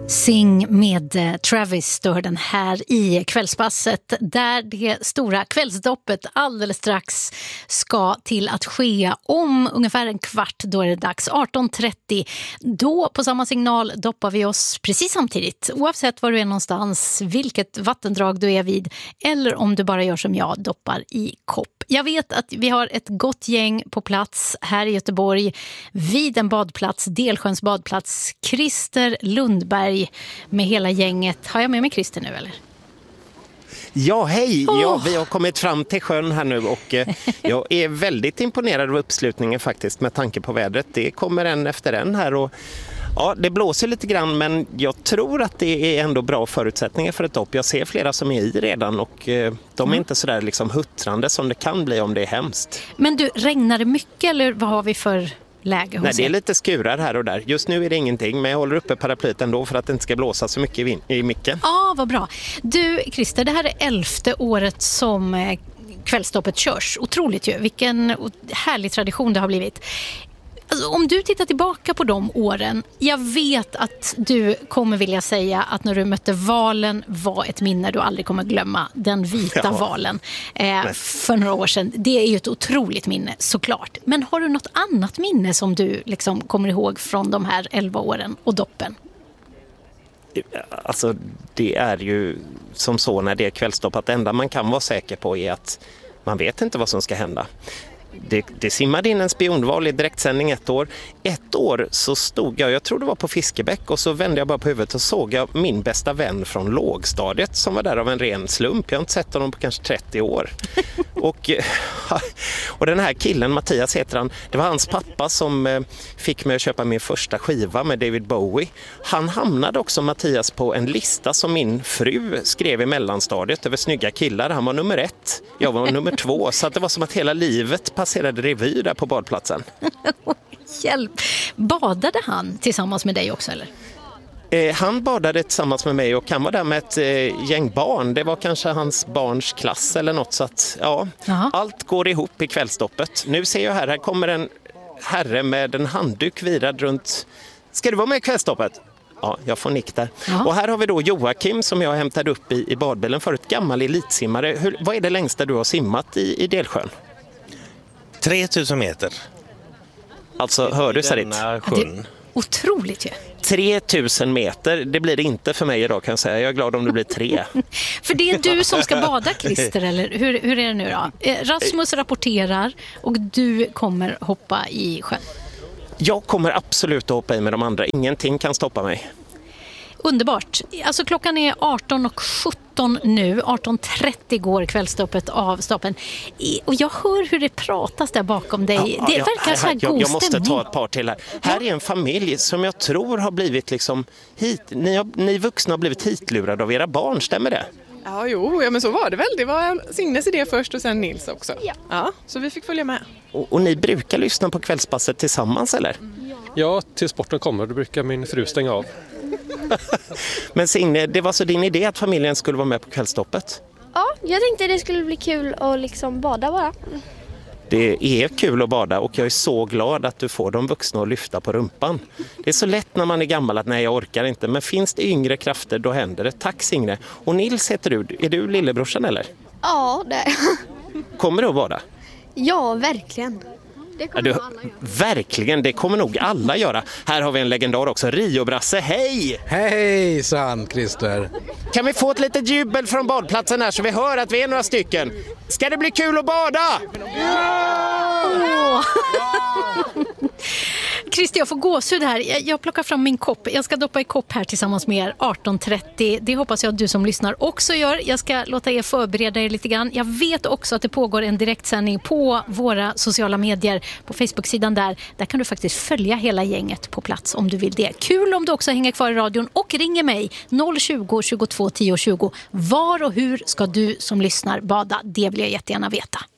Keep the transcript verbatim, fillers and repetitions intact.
Sing med Travis stör den här i kvällspasset där det stora kvällsdoppet alldeles strax ska till att ske om ungefär en kvart. Då är det dags arton trettio. Då på samma signal doppar vi oss precis samtidigt oavsett var du är någonstans, vilket vattendrag du är vid eller om du bara gör som jag, doppar i kopp. Jag vet att vi har ett gott gäng på plats här i Göteborg vid en badplats, Delsjöns badplats. Christer Lundberg med hela gänget. Har jag med mig Christer nu eller? Ja, hej! Oh. Ja, vi har kommit fram till sjön här nu och eh, jag är väldigt imponerad av uppslutningen faktiskt med tanke på vädret. Det kommer en efter en här och ja, det blåser lite grann men jag tror att det är ändå bra förutsättningar för ett dopp. Jag ser flera som är i redan och eh, de är mm. inte så där liksom huttrande som det kan bli om det är hemskt. Men du, regnar det mycket eller vad har vi för läge hos Nej, det är lite skurar här och där. Just nu är det ingenting, men jag håller uppe paraplyt ändå för att det inte ska blåsa så mycket i, vin- i micken. Ja, ah, vad bra. Du, Christer, det här är elfte året som eh, kvällsstoppet körs. Otroligt ju. Vilken härlig tradition det har blivit. Alltså, om du tittar tillbaka på de åren, jag vet att du kommer vilja säga att när du mötte valen var ett minne du aldrig kommer glömma, den vita ja. valen eh, för några år sedan. Det är ju ett otroligt minne, såklart. Men har du något annat minne som du liksom kommer ihåg från de här elva åren och doppen? Alltså, det är ju som så när det är kvällsstopp att det enda man kan vara säker på är att man vet inte vad som ska hända. Det, det simmade in en spionval i direktsändning ett år. Ett år så stod jag, jag tror det var på Fiskebäck, och så vände jag bara på huvudet och såg jag min bästa vän från lågstadiet som var där av en ren slump. Jag har inte sett honom på kanske trettio år. Och, och den här killen, Mattias heter han, det var hans pappa som fick mig att köpa min första skiva med David Bowie. Han hamnade också, Mattias, på en lista som min fru skrev i mellanstadiet över snygga killar. Han var nummer ett, jag var nummer två, så att det var som att hela livet passerade revy där på badplatsen. Hjälp! Badade han tillsammans med dig också eller? Eh, han badade tillsammans med mig och han var där med ett eh, gäng barn. Det var kanske hans barns klass eller något, så att ja, Aha. allt går ihop i kvällsstoppet. Nu ser jag här, här kommer en herre med en handduk virad runt. Ska du vara med i kvällsstoppet? Ja, jag får nick där. Ja. Och här har vi då Joakim som jag hämtade upp i, i badbilen för ett gammal elitsimmare. Hur, vad är det längsta du har simmat i, i Delsjön? tre tusen meter. Alltså, hör du så ditt? Sjön. Otroligt ju. tre tusen meter, det blir det inte för mig idag kan jag säga. Jag är glad om det blir tre. För det är du som ska bada, Christer, eller hur, hur är det nu då? Rasmus rapporterar och du kommer hoppa i sjön. Jag kommer absolut att hoppa i med de andra. Ingenting kan stoppa mig. Underbart. Alltså klockan är arton och sjutton nu. arton trettio går kvällsstoppet av stapeln. Och jag hör hur det pratas där bakom dig. Ja, det ja, verkar så här jag, god jag måste stämning. ta ett par till här. Ja. Här är en familj som jag tror har blivit liksom hit. Ni, har, ni vuxna har blivit hitlurade av era barn, stämmer det? Ja, jo, ja, men så var det väl. Det var Signes idé först och sen Nils också. Ja. Ja, så vi fick följa med. Och, och ni brukar lyssna på kvällspasset tillsammans, eller? Ja, ja till sporten kommer. Då brukar min fru stänga av. Men Signe, det var så din idé att familjen skulle vara med på kvällsstoppet? Ja, jag tänkte det skulle bli kul att liksom bada bara. Det är kul att bada och jag är så glad att du får de vuxna att lyfta på rumpan. Det är så lätt när man är gammal att nej, jag orkar inte. Men finns det yngre krafter, då händer det. Tack Signe. Och Nils heter du. Är du lillebrorsan eller? Ja, det är Kommer du att bada? Ja, verkligen. Det kommer ja, du, alla göra. Verkligen, det kommer nog alla göra. Här har vi en legendar också, Rio Brasse. Hej! Hej, San Christer. Kan vi få ett litet jubel från badplatsen här så vi hör att vi är några stycken? Ska det bli kul att bada? Ja! Oh. Christer, jag får gåshud här. Jag plockar fram min kopp. Jag ska doppa i kopp här tillsammans med er arton trettio. Det hoppas jag att du som lyssnar också gör. Jag ska låta er förbereda er lite grann. Jag vet också att det pågår en direktsändning på våra sociala medier. På Facebook-sidan där. Där kan du faktiskt följa hela gänget på plats om du vill det. Kul om du också hänger kvar i radion och ringer mig noll tjugo, tjugotvå, tio, tjugo. Var och hur ska du som lyssnar bada? Det vill jag jättegärna veta.